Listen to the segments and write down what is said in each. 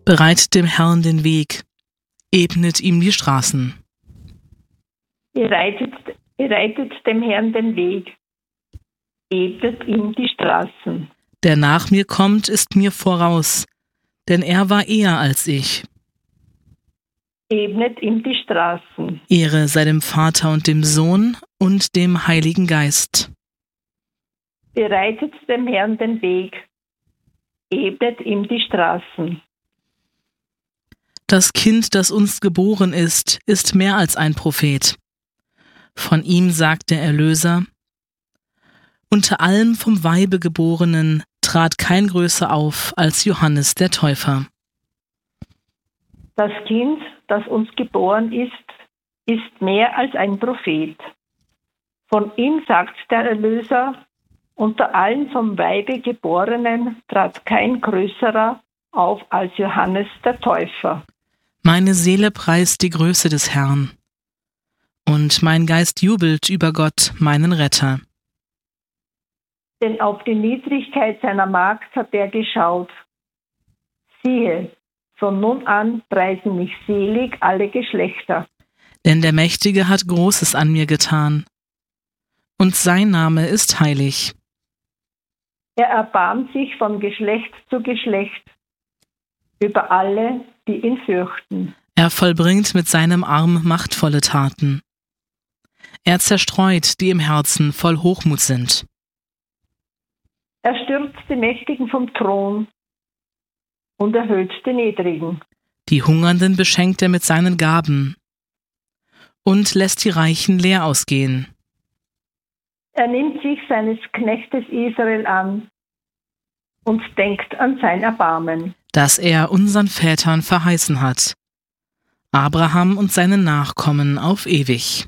Bereitet dem Herrn den Weg, ebnet ihm die Straßen. Bereitet dem Herrn den Weg, ebnet ihm die Straßen. Der nach mir kommt, ist mir voraus, denn er war eher als ich. Ebnet ihm die Straßen. Ehre sei dem Vater und dem Sohn und dem Heiligen Geist. Bereitet dem Herrn den Weg, ebnet ihm die Straßen. Das Kind, das uns geboren ist mehr als ein Prophet. Von ihm sagt der Erlöser: Unter allen vom Weibe Geborenen trat kein größer auf als Johannes der Täufer. Das Kind, das uns geboren ist mehr als ein Prophet. Von ihm sagt der Erlöser: Unter allen vom Weibe Geborenen trat kein größerer auf als Johannes der Täufer. Meine Seele preist die Größe des Herrn, und mein Geist jubelt über Gott, meinen Retter. Denn auf die Niedrigkeit seiner Magd hat er geschaut. Siehe, von nun an preisen mich selig alle Geschlechter. Denn der Mächtige hat Großes an mir getan, und sein Name ist heilig. Er erbarmt sich von Geschlecht zu Geschlecht über alle, die ihn fürchten. Er vollbringt mit seinem Arm machtvolle Taten. Er zerstreut, die im Herzen voll Hochmut sind. Er stürzt die Mächtigen vom Thron und erhöht die Niedrigen. Die Hungernden beschenkt er mit seinen Gaben und lässt die Reichen leer ausgehen. Er nimmt sich seines Knechtes Israel an und denkt an sein Erbarmen, das er unseren Vätern verheißen hat, Abraham und seinen Nachkommen auf ewig.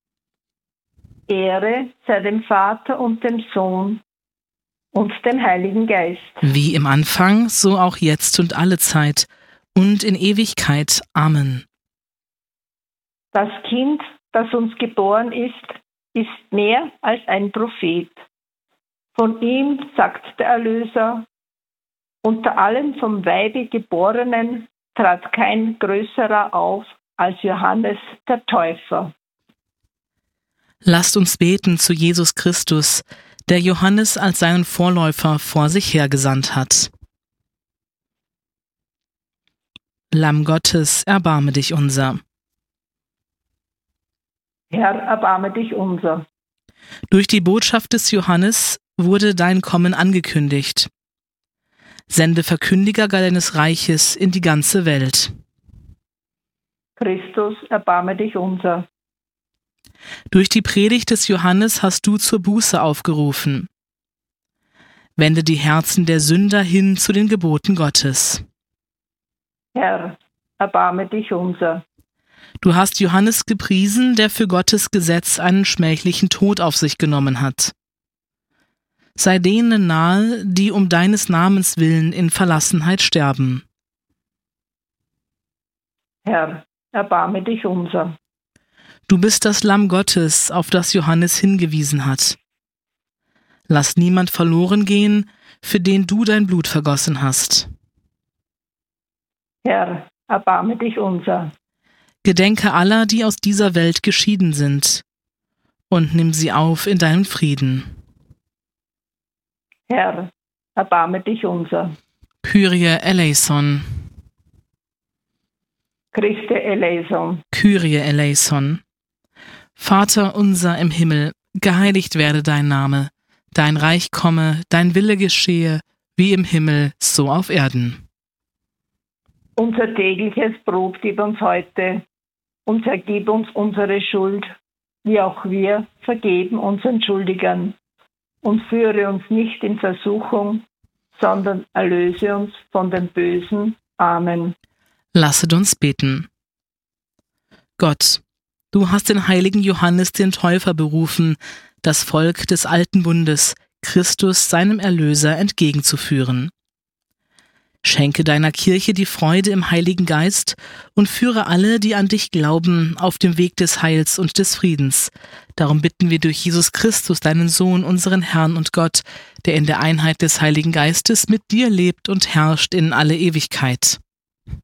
Ehre sei dem Vater und dem Sohn und dem Heiligen Geist. Wie im Anfang, so auch jetzt und alle Zeit und in Ewigkeit. Amen. Das Kind, das uns geboren ist mehr als ein Prophet. Von ihm sagt der Erlöser: Unter allen vom Weibe Geborenen trat kein größerer auf als Johannes der Täufer. Lasst uns beten zu Jesus Christus, der Johannes als seinen Vorläufer vor sich hergesandt hat. Lamm Gottes, erbarme dich unser. Herr, erbarme dich unser. Durch die Botschaft des Johannes wurde dein Kommen angekündigt. Sende Verkündiger deines Reiches in die ganze Welt. Christus, erbarme dich unser. Durch die Predigt des Johannes hast du zur Buße aufgerufen. Wende die Herzen der Sünder hin zu den Geboten Gottes. Herr, erbarme dich unser. Du hast Johannes gepriesen, der für Gottes Gesetz einen schmählichen Tod auf sich genommen hat. Sei denen nahe, die um deines Namens willen in Verlassenheit sterben. Herr, erbarme dich unser. Du bist das Lamm Gottes, auf das Johannes hingewiesen hat. Lass niemand verloren gehen, für den du dein Blut vergossen hast. Herr, erbarme dich unser. Gedenke aller, die aus dieser Welt geschieden sind, und nimm sie auf in deinen Frieden. Herr, erbarme dich unser. Kyrie eleison. Christe eleison. Kyrie eleison. Vater unser im Himmel, geheiligt werde dein Name, dein Reich komme, dein Wille geschehe, wie im Himmel, so auf Erden. Unser tägliches Brot gib uns heute und vergib uns unsere Schuld, wie auch wir vergeben unseren Schuldigern. Und führe uns nicht in Versuchung, sondern erlöse uns von dem Bösen. Amen. Lasset uns beten. Gott, du hast den heiligen Johannes den Täufer berufen, das Volk des alten Bundes, Christus seinem Erlöser entgegenzuführen. Schenke deiner Kirche die Freude im Heiligen Geist und führe alle, die an dich glauben, auf dem Weg des Heils und des Friedens. Darum bitten wir durch Jesus Christus, deinen Sohn, unseren Herrn und Gott, der in der Einheit des Heiligen Geistes mit dir lebt und herrscht in alle Ewigkeit.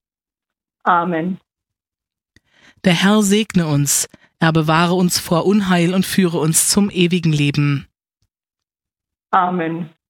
Amen. Der Herr segne uns, er bewahre uns vor Unheil und führe uns zum ewigen Leben. Amen.